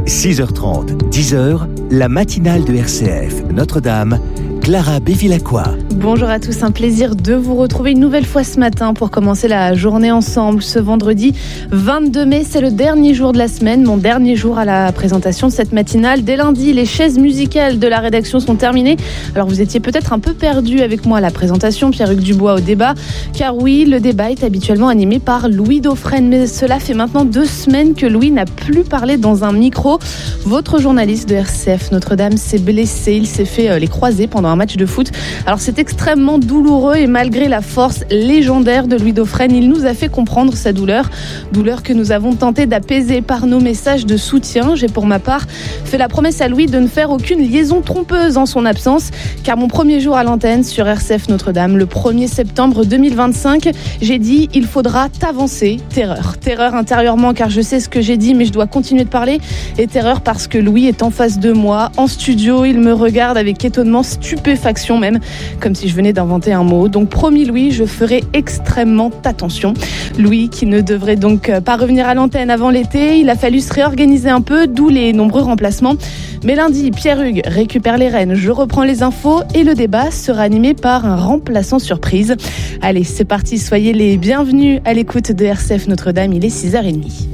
6h30, 10h, la matinale de RCF Notre-Dame, Clara Bévilacqua. Bonjour à tous, un plaisir de vous retrouver une nouvelle fois ce matin pour commencer la journée ensemble. Ce vendredi 22 mai, c'est le dernier jour de la semaine, mon dernier jour à la présentation de cette matinale. Dès lundi, les chaises musicales de la rédaction sont terminées. Alors vous étiez peut-être un peu perdu avec moi à la présentation, Pierre-Hugues Dubois au débat, car oui, le débat est habituellement animé par Louis Dauphren, mais cela fait maintenant 2 semaines que Louis n'a plus parlé dans un micro. Votre journaliste de RCF Notre-Dame s'est blessé, il s'est fait les croisés pendant un match de foot. Alors c'est extrêmement douloureux et malgré la force légendaire de Louis Dauphren, il nous a fait comprendre sa douleur que nous avons tenté d'apaiser par nos messages de soutien. J'ai pour ma part fait la promesse à Louis de ne faire aucune liaison trompeuse en son absence, car mon premier jour à l'antenne sur RCF Notre-Dame, le 1er septembre 2025, j'ai dit il faudra t'avancer. Terreur intérieurement car je sais ce que j'ai dit mais je dois continuer de parler, et terreur parce que Louis est en face de moi, en studio, il me regarde avec étonnement, stupéfaction même, comme si je venais d'inventer un mot. Donc promis Louis, je ferai extrêmement attention. Louis qui ne devrait donc pas revenir à l'antenne avant l'été, il a fallu se réorganiser un peu, d'où les nombreux remplacements. Mais lundi, Pierre-Hugues récupère les rênes, je reprends les infos et le débat sera animé par un remplaçant surprise. Allez, c'est parti, soyez les bienvenus à l'écoute de RCF Notre-Dame, il est 6h30.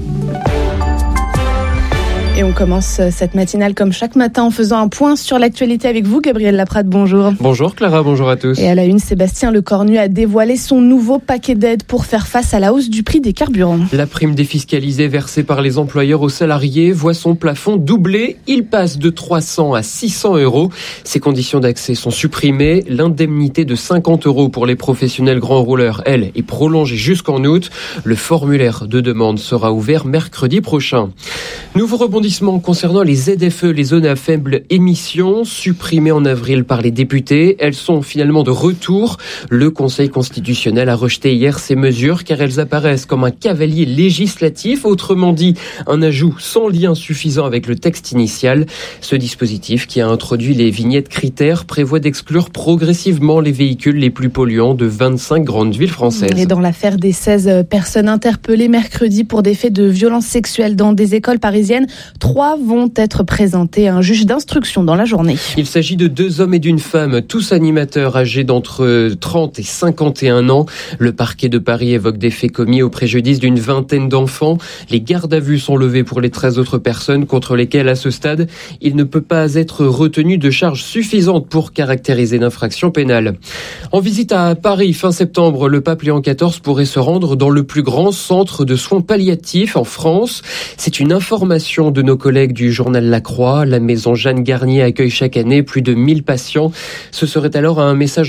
Et on commence cette matinale comme chaque matin en faisant un point sur l'actualité avec vous, Gabriel Laprade, bonjour. Bonjour Clara, bonjour à tous. Et à la une, Sébastien Lecornu a dévoilé son nouveau paquet d'aides pour faire face à la hausse du prix des carburants. La prime défiscalisée versée par les employeurs aux salariés voit son plafond doubler. Il passe de 300 à 600 euros. Ses conditions d'accès sont supprimées. L'indemnité de 50 euros pour les professionnels grands rouleurs, elle, est prolongée jusqu'en août. Le formulaire de demande sera ouvert mercredi prochain. Nouveau rebondissement concernant les ZFE, les zones à faible émission, supprimées en avril par les députés. Elles sont finalement de retour. Le Conseil constitutionnel a rejeté hier ces mesures car elles apparaissent comme un cavalier législatif, autrement dit un ajout sans lien suffisant avec le texte initial. Ce dispositif, qui a introduit les vignettes critères, prévoit d'exclure progressivement les véhicules les plus polluants de 25 grandes villes françaises. Et dans l'affaire des 16 personnes interpellées mercredi pour des faits de violences sexuelles dans des écoles parisiennes, 3 vont être présentés à un juge d'instruction dans la journée. Il s'agit de 2 hommes et d'une femme, tous animateurs âgés d'entre 30 et 51 ans. Le parquet de Paris évoque des faits commis au préjudice d'une vingtaine d'enfants. Les gardes à vue sont levés pour les 13 autres personnes contre lesquelles, à ce stade, il ne peut pas être retenu de charges suffisantes pour caractériser l'infraction pénale. En visite à Paris, fin septembre, le pape Léon XIV pourrait se rendre dans le plus grand centre de soins palliatifs en France. C'est une information de nos collègues du journal La Croix. La maison Jeanne Garnier accueille chaque année plus de 1000 patients. Ce serait alors un message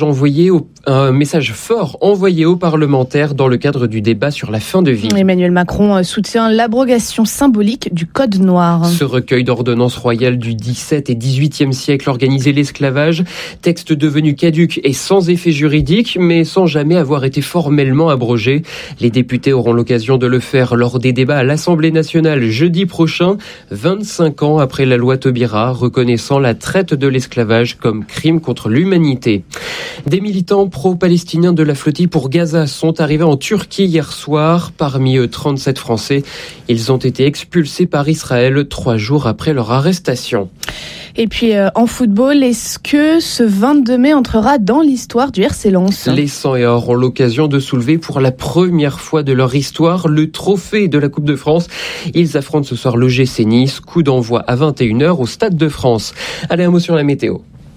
fort envoyé aux parlementaires dans le cadre du débat sur la fin de vie. Emmanuel Macron soutient l'abrogation symbolique du Code noir. Ce recueil d'ordonnances royales du XVIIe et XVIIIe siècle organisait l'esclavage, texte devenu caduc et sans effet juridique, mais sans jamais avoir été formellement abrogé. Les députés auront l'occasion de le faire lors des débats à l'Assemblée nationale jeudi prochain, 25 ans après la loi Taubira, reconnaissant la traite de l'esclavage comme crime contre l'humanité. Des militants pro-palestiniens de la flottille pour Gaza sont arrivés en Turquie hier soir. Parmi eux, 37 Français. Ils ont été expulsés par Israël 3 jours après leur arrestation. Et puis en football, est-ce que ce 22 mai entrera dans l'histoire du RC Lens ? Les 100 et or ont l'occasion de soulever pour la première fois de leur histoire le trophée de la Coupe de France. Ils affrontent ce soir l'OGC Nice, coup d'envoi à 21h au Stade de France. Allez, un mot sur la météo.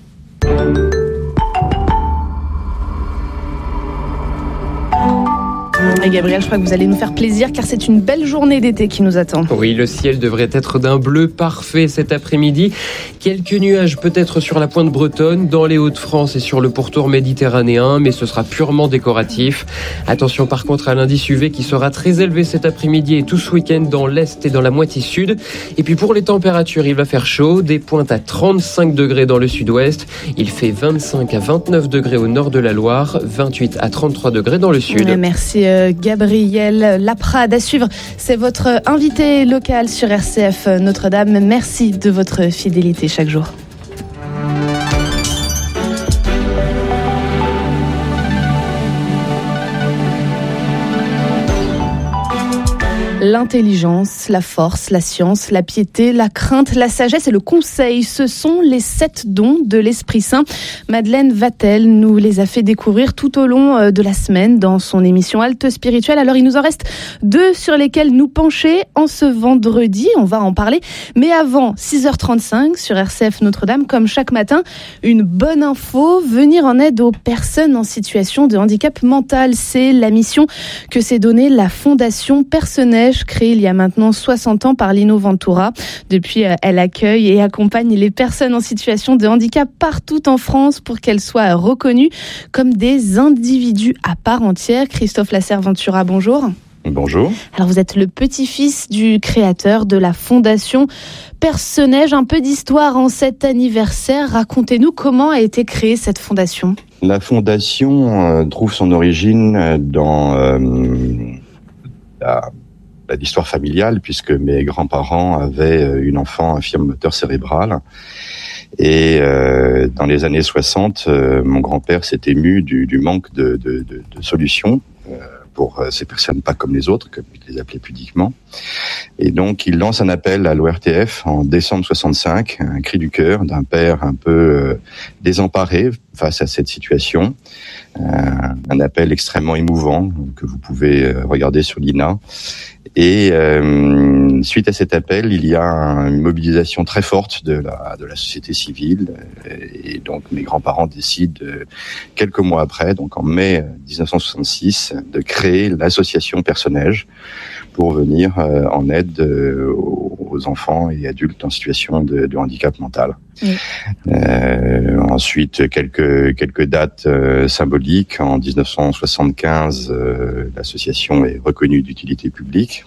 Et Gabriel, je crois que vous allez nous faire plaisir car c'est une belle journée d'été qui nous attend. Oui, le ciel devrait être d'un bleu parfait cet après-midi. Quelques nuages peut-être sur la pointe bretonne, dans les Hauts-de-France et sur le pourtour méditerranéen, mais ce sera purement décoratif. Attention par contre à l'indice UV qui sera très élevé cet après-midi et tout ce week-end dans l'Est et dans la moitié sud. Et puis pour les températures, il va faire chaud, des pointes à 35 degrés dans le sud-ouest. Il fait 25 à 29 degrés au nord de la Loire, 28 à 33 degrés dans le sud. Merci Gabriel Laprade. À suivre, c'est votre invité local sur RCF Notre-Dame. Merci de votre fidélité chaque jour. L'intelligence, la force, la science, la piété, la crainte, la sagesse et le conseil, ce sont les 7 dons de l'Esprit Saint. Madeleine Vatel nous les a fait découvrir tout au long de la semaine dans son émission Halte Spirituelle. Alors il nous en reste 2 sur lesquels nous pencher en ce vendredi, on va en parler. Mais avant 6h35 sur RCF Notre-Dame, comme chaque matin, une bonne info, venir en aide aux personnes en situation de handicap mental. C'est la mission que s'est donnée la Fondation Perce-Neige, créée il y a maintenant 60 ans par Lino Ventura. Depuis, elle accueille et accompagne les personnes en situation de handicap partout en France pour qu'elles soient reconnues comme des individus à part entière. Christophe Lasserre-Ventura, bonjour. Bonjour. Alors vous êtes le petit-fils du créateur de la Fondation Perce-Neige. Un peu d'histoire en cet anniversaire. Racontez-nous comment a été créée cette fondation. La fondation trouve son origine dans l'histoire familiale, puisque mes grands-parents avaient une enfant infirme moteur cérébral. Et dans les années 60, mon grand-père s'est ému du manque de solutions pour ces personnes pas comme les autres, comme il les appelait pudiquement. Et donc, il lance un appel à l'ORTF en décembre 65, un cri du cœur d'un père un peu désemparé face à cette situation. Un appel extrêmement émouvant que vous pouvez regarder sur l'INA. Et suite à cet appel, il y a une mobilisation très forte de la société civile. Et donc, mes grands-parents décident, quelques mois après, donc en mai 1966, de créer l'association Perce-Neige pour venir en aide aux enfants et adultes en situation de handicap mental. Oui. Ensuite, quelques dates symboliques. En 1975, l'association est reconnue d'utilité publique.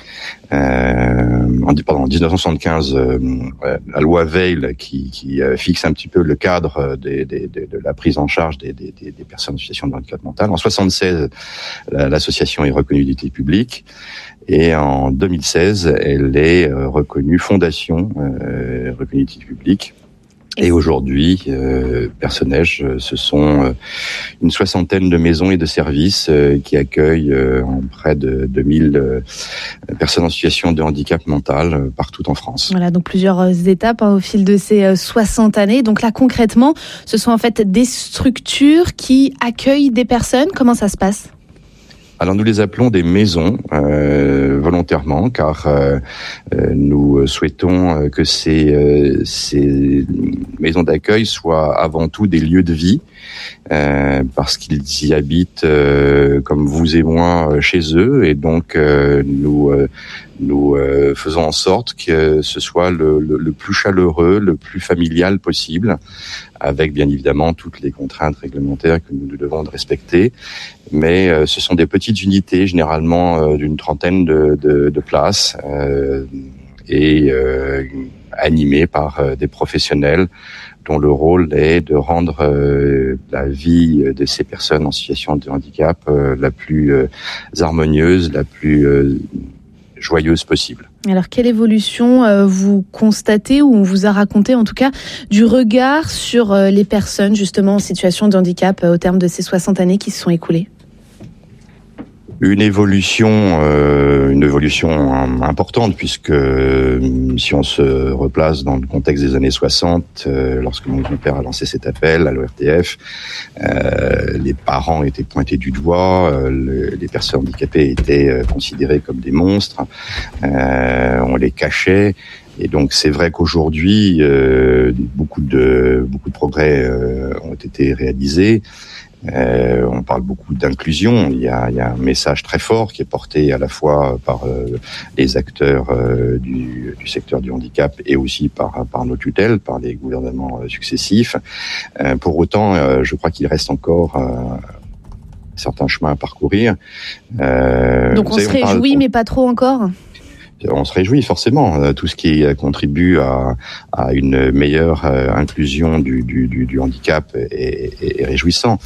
En 1975, la loi Veil qui fixe un petit peu le cadre de la prise en charge des personnes en situation de handicap mental. En 1976, l'association est reconnue d'utilité publique. Et en 2016, elle est reconnue fondation, reconnue d'utilité publique. Et aujourd'hui, Perce-Neige, ce sont une 60aine de maisons et de services qui accueillent près de 2000 personnes en situation de handicap mental partout en France. Voilà, donc plusieurs étapes au fil de ces 60 années. Donc là, concrètement, ce sont en fait des structures qui accueillent des personnes. Comment ça se passe ? Alors nous les appelons des maisons volontairement, car nous souhaitons que ces maisons d'accueil soient avant tout des lieux de vie, parce qu'ils y habitent comme vous et moi chez eux, et donc nous faisons en sorte que ce soit le plus chaleureux, le plus familial possible, avec bien évidemment toutes les contraintes réglementaires que nous devons respecter. Mais ce sont des petites unités, généralement d'une 30aine de places, et animées par des professionnels dont le rôle est de rendre la vie de ces personnes en situation de handicap la plus harmonieuse, la plus joyeuse possible. Alors, quelle évolution vous constatez, ou on vous a raconté en tout cas, du regard sur les personnes justement en situation de handicap au terme de ces 60 années qui se sont écoulées ? Une évolution importante, puisque si on se replace dans le contexte des années 60, lorsque mon grand-père a lancé cet appel à l'ORTF, les parents étaient pointés du doigt, les personnes handicapées étaient considérées comme des monstres, on les cachait. Et donc c'est vrai qu'aujourd'hui, beaucoup de progrès ont été réalisés. On parle beaucoup d'inclusion. Il y a un message très fort qui est porté à la fois par les acteurs du secteur du handicap et aussi par nos tutelles, par les gouvernements successifs. Pour autant, je crois qu'il reste encore certains chemins à parcourir. Donc on se réjouit, mais pas trop encore ? On se réjouit forcément, tout ce qui contribue à une meilleure inclusion du handicap est réjouissant.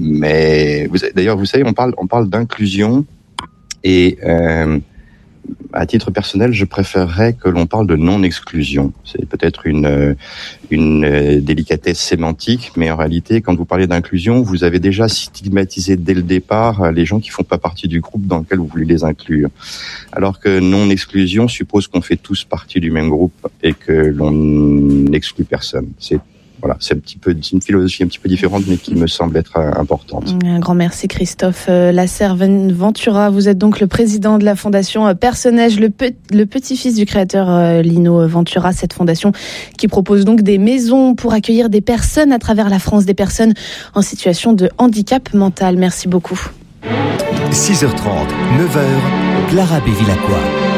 Mais d'ailleurs, vous savez, on parle d'inclusion, et À titre personnel, je préférerais que l'on parle de non-exclusion. C'est peut-être une délicatesse sémantique, mais en réalité, quand vous parlez d'inclusion, vous avez déjà stigmatisé dès le départ les gens qui font pas partie du groupe dans lequel vous voulez les inclure. Alors que non-exclusion suppose qu'on fait tous partie du même groupe et que l'on n'exclut personne. C'est une philosophie un petit peu différente, mais qui me semble être importante. Un grand merci Christophe Lasserre-Ventura. Vous êtes donc le président de la fondation Personnage, le petit-fils du créateur Lino Ventura. Cette fondation qui propose donc des maisons pour accueillir des personnes à travers la France, des personnes en situation de handicap mental. Merci beaucoup. 6h30, 9h, Clara Bévilacqua.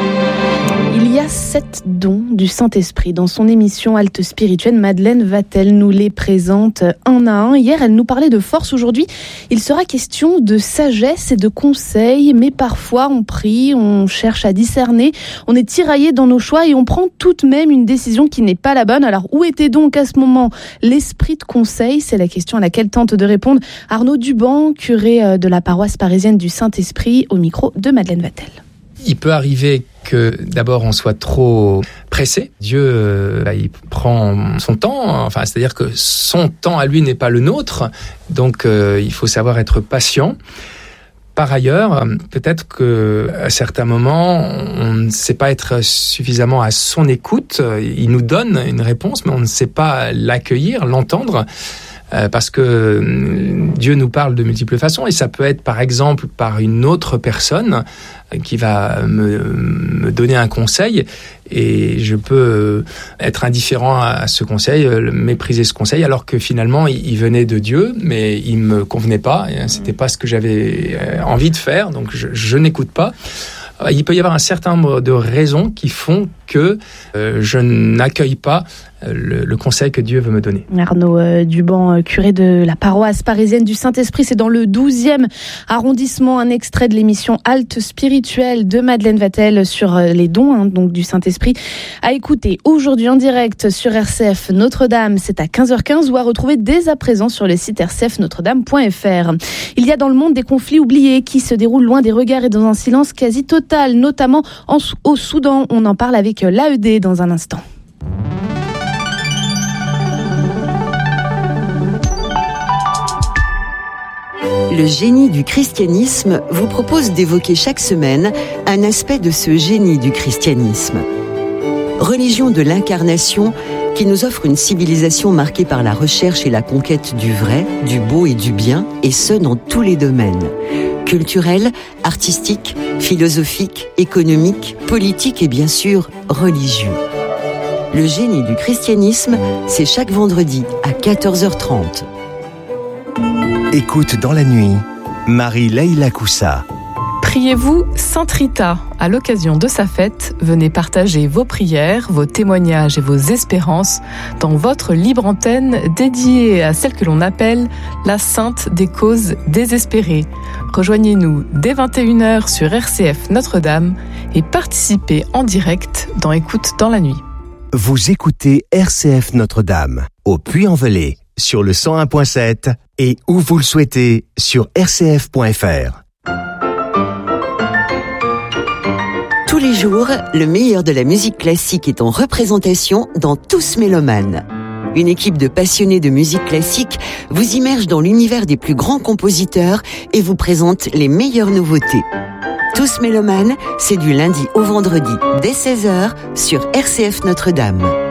Il y a 7 dons du Saint-Esprit. Dans son émission Halte Spirituelle, Madeleine Vatel nous les présente un à un. Hier, elle nous parlait de force. Aujourd'hui, il sera question de sagesse et de conseils. Mais parfois, on prie, on cherche à discerner, on est tiraillé dans nos choix et on prend tout de même une décision qui n'est pas la bonne. Alors, où était donc à ce moment l'esprit de conseil ? C'est la question à laquelle tente de répondre Arnaud Duban, curé de la paroisse parisienne du Saint-Esprit, au micro de Madeleine Vatel. Il peut arriver que d'abord on soit trop pressé. Dieu, il prend son temps, c'est-à-dire que son temps à lui n'est pas le nôtre, donc il faut savoir être patient. Par ailleurs, peut-être qu'à certains moments, on ne sait pas être suffisamment à son écoute. Il nous donne une réponse, mais on ne sait pas l'accueillir, l'entendre. Parce que Dieu nous parle de multiples façons et ça peut être par exemple par une autre personne qui va me donner un conseil et je peux être indifférent à ce conseil, mépriser ce conseil alors que finalement il venait de Dieu mais il me convenait pas, c'était pas ce que j'avais envie de faire donc je n'écoute pas. Il peut y avoir un certain nombre de raisons qui font que je n'accueille pas le conseil que Dieu veut me donner. Arnaud Duban, curé de la paroisse parisienne du Saint-Esprit, c'est dans le 12e arrondissement, un extrait de l'émission Halte Spirituelle de Madeleine Vatel sur les dons donc du Saint-Esprit. À écouter aujourd'hui en direct sur RCF Notre-Dame, c'est à 15h15 ou à retrouver dès à présent sur le site rcfnotredame.fr. Il y a dans le monde des conflits oubliés qui se déroulent loin des regards et dans un silence quasi total, notamment au Soudan. On en parle avec l'AED dans un instant. Le génie du christianisme vous propose d'évoquer chaque semaine un aspect de ce génie du christianisme. Religion de l'incarnation qui nous offre une civilisation marquée par la recherche et la conquête du vrai, du beau et du bien, et ce dans tous les domaines. Culturel, artistique, philosophique, économique, politique et bien sûr religieux. Le génie du christianisme, c'est chaque vendredi à 14h30. Écoute dans la nuit, Marie-Leila Koussa. Priez-vous Sainte Rita. À l'occasion de sa fête, venez partager vos prières, vos témoignages et vos espérances dans votre libre antenne dédiée à celle que l'on appelle la Sainte des causes désespérées. Rejoignez-nous dès 21h sur RCF Notre-Dame et participez en direct dans Écoute dans la nuit. Vous écoutez RCF Notre-Dame au Puy-en-Velay sur le 101.7 et où vous le souhaitez sur rcf.fr. Tous les jours, le meilleur de la musique classique est en représentation dans Tous Mélomanes. Une équipe de passionnés de musique classique vous immerge dans l'univers des plus grands compositeurs et vous présente les meilleures nouveautés. Tous Mélomanes, c'est du lundi au vendredi dès 16h sur RCF Notre-Dame.